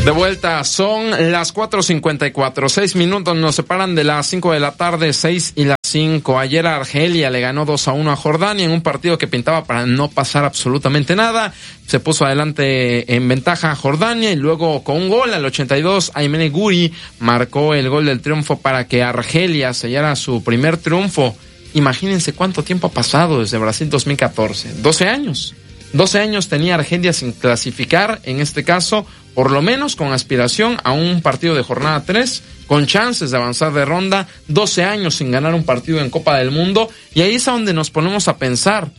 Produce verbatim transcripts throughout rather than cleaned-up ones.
De vuelta, son las cuatro cincuenta y cuatro, seis minutos nos separan de las cinco de la tarde, seis y las cinco. Ayer Argelia le ganó dos a uno a Jordania en un partido que pintaba para no pasar absolutamente nada. Se puso adelante en ventaja a Jordania y luego con un gol al ochenta y dos, Aymene Guri marcó el gol del triunfo para que Argelia sellara su primer triunfo. Imagínense cuánto tiempo ha pasado desde Brasil dos mil catorce, doce años. doce años tenía Argelia sin clasificar, en este caso, por lo menos con aspiración a un partido de jornada tres, con chances de avanzar de ronda, doce años sin ganar un partido en Copa del Mundo, y ahí es a donde nos ponemos a pensar.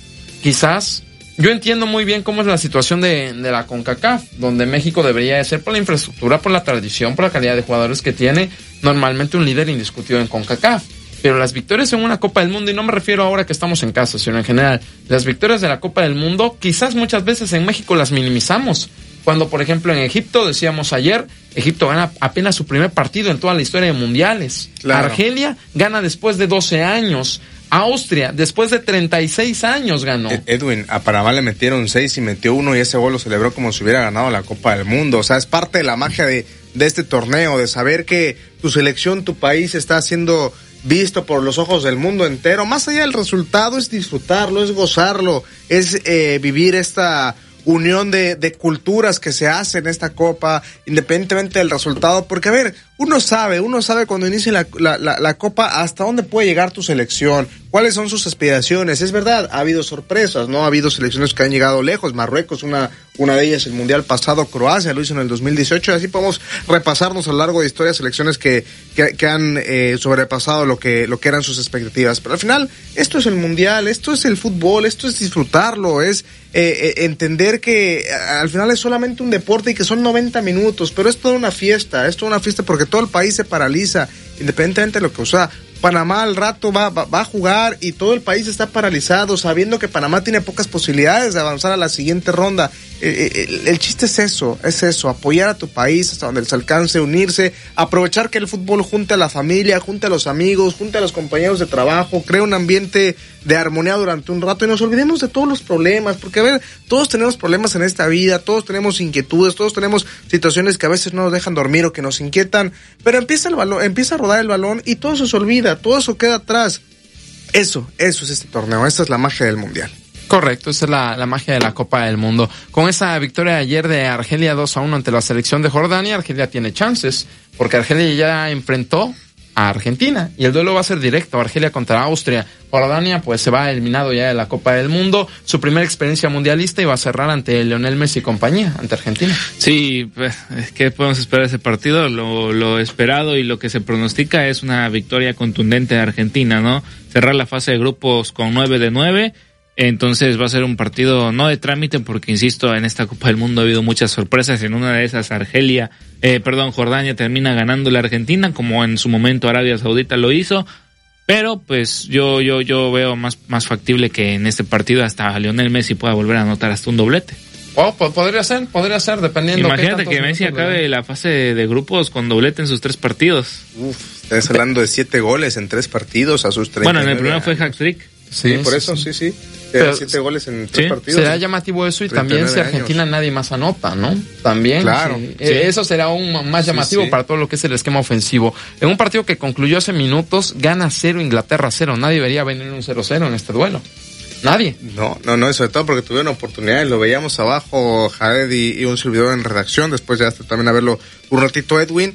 Quizás, yo entiendo muy bien cómo es la situación de, de la CONCACAF, donde México debería de ser por la infraestructura, por la tradición, por la calidad de jugadores que tiene, normalmente un líder indiscutido en CONCACAF. Pero las victorias en una Copa del Mundo, y no me refiero ahora que estamos en casa, sino en general, las victorias de la Copa del Mundo, quizás muchas veces en México las minimizamos. Cuando, por ejemplo, en Egipto, decíamos ayer, Egipto gana apenas su primer partido en toda la historia de mundiales. Claro. Argelia gana después de doce años. Austria, después de treinta y seis años ganó. Edwin, a Panamá le metieron seis y metió uno y ese gol lo celebró como si hubiera ganado la Copa del Mundo. O sea, es parte de la magia de, de este torneo, de saber que tu selección, tu país está siendo visto por los ojos del mundo entero. Más allá del resultado, es disfrutarlo, es gozarlo, es eh, vivir esta unión de, de culturas que se hace en esta Copa, independientemente del resultado, porque a ver, uno sabe, uno sabe cuando inicia la, la, la, la Copa hasta dónde puede llegar tu selección, cuáles son sus aspiraciones. Es verdad, ha habido sorpresas, ¿no? Ha habido selecciones que han llegado lejos, Marruecos, una, una de ellas el Mundial pasado, Croacia lo hizo en el dos mil dieciocho, y así podemos repasarnos a lo largo de historia selecciones que, que, que han eh, sobrepasado lo que, lo que eran sus expectativas. Pero al final, esto es el Mundial, esto es el fútbol, esto es disfrutarlo, es eh, eh, entender que al final es solamente un deporte y que son noventa minutos, pero es toda una fiesta, es toda una fiesta porque todo el país se paraliza, independientemente de lo que usa. Panamá al rato va, va, va a jugar y todo el país está paralizado, sabiendo que Panamá tiene pocas posibilidades de avanzar a la siguiente ronda. El, el, el chiste es eso, es eso, apoyar a tu país hasta donde les alcance, unirse, aprovechar que el fútbol junte a la familia, junte a los amigos, junte a los compañeros de trabajo, crea un ambiente de armonía durante un rato y nos olvidemos de todos los problemas, porque a ver, todos tenemos problemas en esta vida, todos tenemos inquietudes, todos tenemos situaciones que a veces no nos dejan dormir o que nos inquietan, pero empieza el balón, empieza a rodar el balón y todo eso se olvida, todo eso queda atrás. Eso, eso es este torneo, esta es la magia del Mundial. Correcto, esa es la, la magia de la Copa del Mundo. Con esa victoria de ayer de Argelia dos a uno ante la selección de Jordania, Argelia tiene chances, porque Argelia ya enfrentó a Argentina, y el duelo va a ser directo, Argelia contra Austria. Jordania pues se va eliminado ya de la Copa del Mundo, su primera experiencia mundialista, y va a cerrar ante Lionel Messi y compañía, ante Argentina. Sí, pues, ¿qué podemos esperar de ese partido? Lo, lo esperado y lo que se pronostica es una victoria contundente de Argentina, ¿no? Cerrar la fase de grupos con nueve de nueve. Entonces va a ser un partido no de trámite porque, insisto, en esta Copa del Mundo ha habido muchas sorpresas. En una de esas Argelia, eh, perdón, Jordania termina ganando la Argentina, como en su momento Arabia Saudita lo hizo. Pero pues yo yo yo veo más más factible que en este partido hasta Lionel Messi pueda volver a anotar hasta un doblete. Oh, podría ser, podría ser, dependiendo. Imagínate que Messi acabe la fase de, de grupos con doblete en sus tres partidos. Uf, estás hablando de siete goles en tres partidos a sus treinta. Bueno, en el primero fue hat-trick. Sí, sí, por eso, sí, sí. Pero, siete goles en tres sí, partidos. Será llamativo eso, y también si Argentina años. Nadie más anota, ¿no? También. Claro. Sí. Sí. Eso será aún más llamativo sí, sí. para todo lo que es el esquema ofensivo. En un partido que concluyó hace minutos, gana cero, Inglaterra cero. Nadie debería venir un cero cero en este duelo. Nadie. No, no, no, y sobre todo porque tuvieron oportunidades, lo veíamos abajo, Jared y, y un servidor en redacción, después ya hasta también a verlo un ratito, Edwin,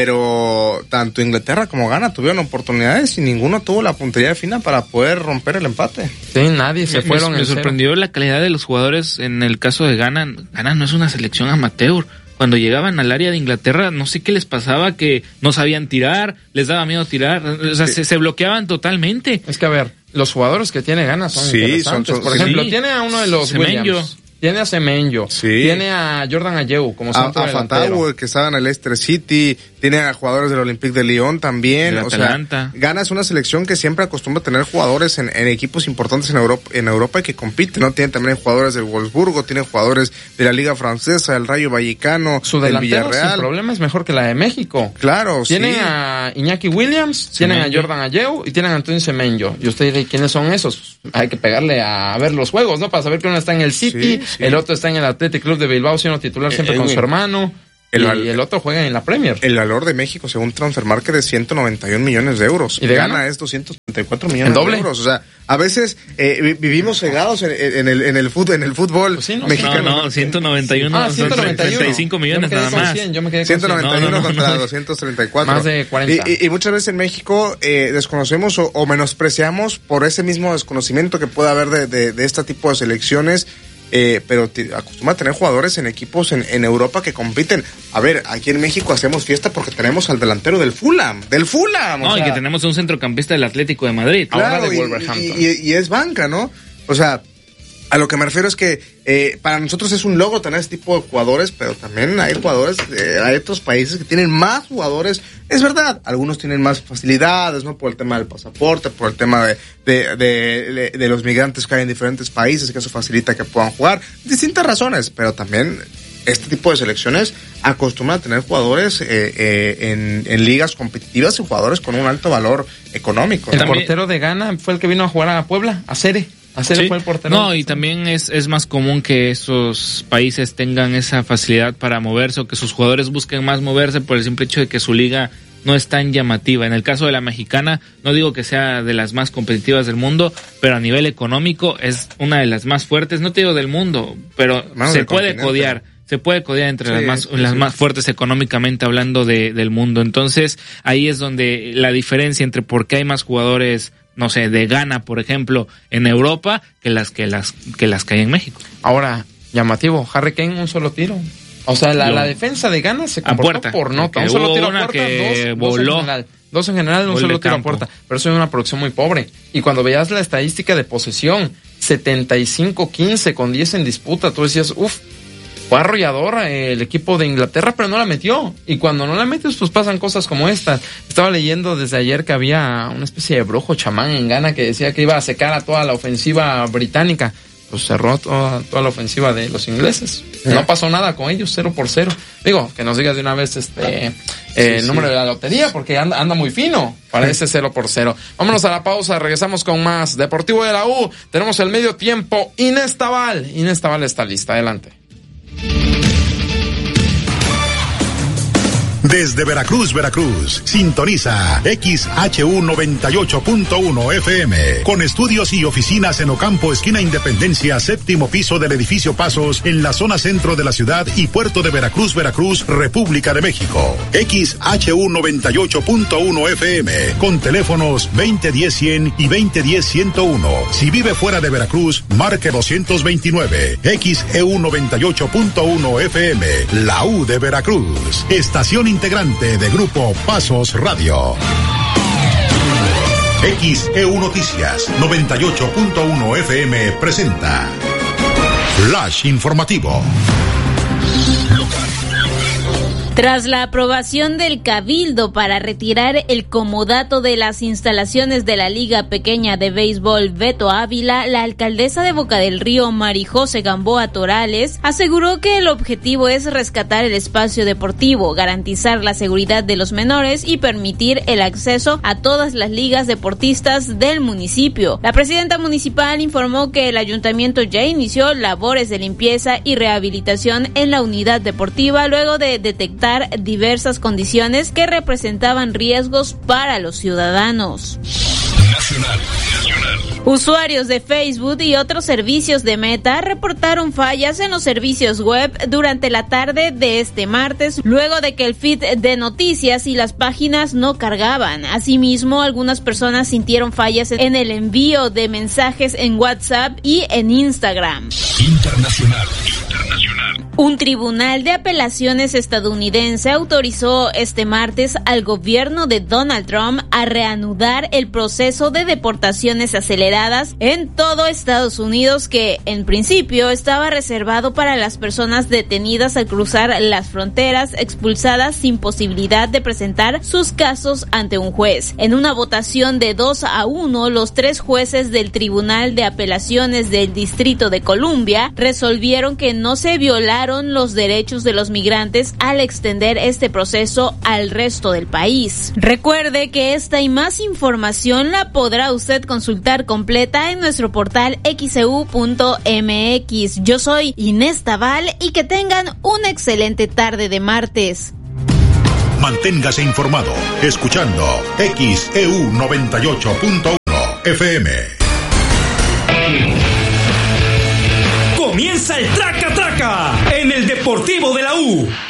pero tanto Inglaterra como Ghana tuvieron oportunidades y ninguno tuvo la puntería fina para poder romper el empate. Sí, nadie se me, fueron. Me, me sorprendió la calidad de los jugadores en el caso de Ghana. Ghana no es una selección amateur. Cuando llegaban al área de Inglaterra, no sé qué les pasaba, que no sabían tirar, les daba miedo tirar, o sea, sí. se, se bloqueaban totalmente. Es que a ver, los jugadores que tiene Ghana son sí, interesantes. Son, son, Por sí. ejemplo, tiene a uno de los Semenyo. Williams. Tiene a Semenyo, sí. Tiene a Jordan Ayew como centro a, a Fatawu, que estaba en el Leicester City, tiene a jugadores del Olympique de Lyon también, el o Atalanta. sea, Ghana es una selección que siempre acostumbra a tener jugadores en, en equipos importantes en Europa, en Europa y que compiten, ¿no? Tiene también jugadores del Wolfsburgo, tiene jugadores de la Liga Francesa, del Rayo Vallecano, su del delantero Villarreal. Sin problema es mejor que la de México. Claro, tienen sí. a Iñaki Williams, Semenyo. Tienen a Jordan Ayew y tienen a Antonio Semenyo. Y usted dirá, ¿quiénes son esos? Hay que pegarle a ver los juegos, ¿no? Para saber que uno está en el City, sí, sí. el otro está en el Athletic Club de Bilbao, siendo titular siempre eh, con su hermano. El, y el otro juega en la Premier. El valor de México, según Transfermarkt, de ciento noventa y un millones de euros. ¿Y de Ghana Ghana? es doscientos treinta y cuatro millones ¿El doble? de euros. O sea, a veces eh, vivimos cegados en, en, el, en, el, fútbol, en el fútbol pues sí, no, mexicano. No, no, ciento noventa y uno, ah, ciento noventa y uno. treinta y cinco millones nada más. cien, yo me quedé con ciento noventa y uno no, no, no, contra no. doscientos treinta y cuatro. Más de cuarenta. Y, y, y muchas veces en México eh, desconocemos o, o menospreciamos por ese mismo desconocimiento que puede haber de, de, de este tipo de selecciones. Eh, pero te, acostumbra a tener jugadores en equipos en, en Europa que compiten. A ver, aquí en México hacemos fiesta porque tenemos al delantero del Fulham, del Fulham. No, o sea, y que tenemos un centrocampista del Atlético de Madrid. claro, ahora de y, Wolverhampton. y, y, y es banca, ¿no? O sea, a lo que me refiero es que eh, para nosotros es un logro tener este tipo de jugadores, pero también hay jugadores, eh, hay otros países que tienen más jugadores. Es verdad, algunos tienen más facilidades, ¿no? Por el tema del pasaporte, por el tema de, de, de, de, de los migrantes que hay en diferentes países, que eso facilita que puedan jugar. Distintas razones, pero también este tipo de selecciones acostumbran a tener jugadores eh, eh, en, en ligas competitivas y jugadores con un alto valor económico, El ¿no? También- portero de Ghana fue el que vino a jugar a Puebla, a Cere. A Cere Sí. fue el portero. No, y también es, es más común que esos países tengan esa facilidad para moverse o que sus jugadores busquen más moverse por el simple hecho de que su liga no es tan llamativa. En el caso de la mexicana, no digo que sea de las más competitivas del mundo, pero a nivel económico es una de las más fuertes. No te digo del mundo, pero Hermano, se del puede continente. codear. Se puede codear entre Sí, las más sí, las sí. más fuertes económicamente hablando de, del mundo. Entonces, ahí es donde la diferencia entre por qué hay más jugadores, no sé, de Ghana, por ejemplo, en Europa, que las que las que las que hay en México. Ahora, llamativo, Harry Kane un solo tiro. O sea, la, Lo- la defensa de Ghana se A comportó puerta. por nota. Que Un solo hubo tiro a una puerta, que dos, voló. dos en general. Dos en general, un Gol solo de tiro a campo. puerta. Pero eso es una producción muy pobre. Y cuando veías la estadística de posesión, setenta y cinco quince con diez en disputa, tú decías, uff, fue arrollador el equipo de Inglaterra, pero no la metió. Y cuando no la metes, pues pasan cosas como estas. Estaba leyendo desde ayer que había una especie de brujo chamán en Ghana que decía que iba a secar a toda la ofensiva británica. Pues cerró toda, toda la ofensiva de los ingleses. No pasó nada con ellos, cero por cero. Digo, que nos digas de una vez este eh, el sí. número de la lotería, porque anda, anda muy fino para ese cero por cero. Vámonos a la pausa, regresamos con más Deportivo de la U. Tenemos el medio tiempo. Inés Tabal. Inés Tabal está lista, adelante. Desde Veracruz, Veracruz, sintoniza X H U noventa y ocho punto uno F M, con estudios y oficinas en Ocampo, esquina Independencia, séptimo piso del edificio Pasos, en la zona centro de la ciudad y puerto de Veracruz, Veracruz, República de México. X H U noventa y ocho punto uno F M, con teléfonos veinte diez cien y veinte diez ciento uno. Si vive fuera de Veracruz, marque doscientos veintinueve. X E U noventa y ocho punto uno F M, la U de Veracruz. Estación integrante de Grupo Pasos Radio. X E U Noticias noventa y ocho punto uno F M presenta Flash Informativo. Tras la aprobación del Cabildo para retirar el comodato de las instalaciones de la Liga Pequeña de Béisbol Beto Ávila, la alcaldesa de Boca del Río, Marijose Gamboa Torales, aseguró que el objetivo es rescatar el espacio deportivo, garantizar la seguridad de los menores y permitir el acceso a todas las ligas deportistas del municipio. La presidenta municipal informó que el ayuntamiento ya inició labores de limpieza y rehabilitación en la unidad deportiva luego de detectar diversas condiciones que representaban riesgos para los ciudadanos. Nacional, nacional. Usuarios de Facebook y otros servicios de Meta reportaron fallas en los servicios web durante la tarde de este martes, luego de que el feed de noticias y las páginas no cargaban. Asimismo, algunas personas sintieron fallas en el envío de mensajes en WhatsApp y en Instagram. Internacional, internacional. Un tribunal de apelaciones estadounidense autorizó este martes al gobierno de Donald Trump a reanudar el proceso de deportaciones aceleradas en todo Estados Unidos que, en principio, estaba reservado para las personas detenidas al cruzar las fronteras, expulsadas sin posibilidad de presentar sus casos ante un juez. En una votación de dos a uno, los tres jueces del Tribunal de Apelaciones del Distrito de Columbia resolvieron que no se violaron violaron los derechos de los migrantes al extender este proceso al resto del país. Recuerde que esta y más información la podrá usted consultar completa en nuestro portal x e u punto m x. Yo soy Inés Tabal y que tengan una excelente tarde de martes. Manténgase informado escuchando X E U noventa y ocho punto uno F M. Comienza el Traca Traca en el Deportivo de la U.